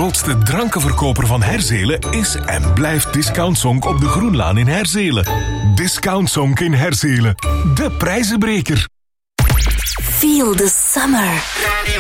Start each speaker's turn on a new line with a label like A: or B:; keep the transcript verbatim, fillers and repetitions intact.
A: grootste drankenverkoper van Herzelen is en blijft Discount Zonk op de Groenlaan in Herzelen. Discount Zonk in Herzelen. De prijzenbreker.
B: Feel the summer.